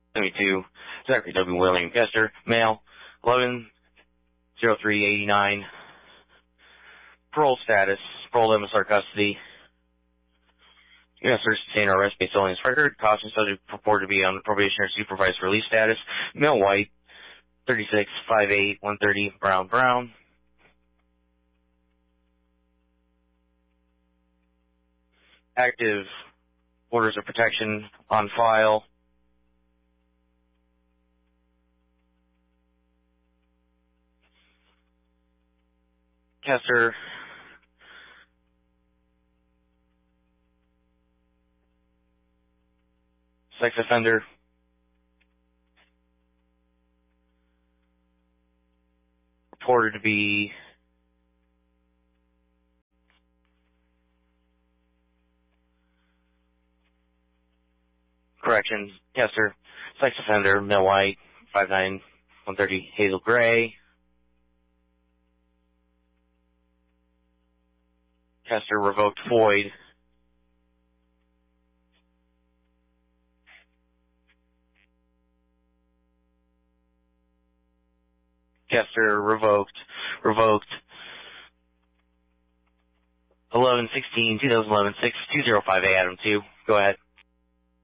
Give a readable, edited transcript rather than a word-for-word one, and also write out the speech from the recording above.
72, Zachary W. William Kester, male, 11/03/89, parole status, parole MSR custody. U.S. search, detain, or arrest based on his record. Caution subject purported to be on probation or supervised release status. Male, white, 36, 5'8", 130, brown. Active orders of protection on file. Kester, sex offender. Reported to be corrections. Kester, sex offender, male, white, 5'9", 130, hazel gray. Kester revoked void. Kester revoked 11/16/2011 6/205 Adam 2. Go ahead.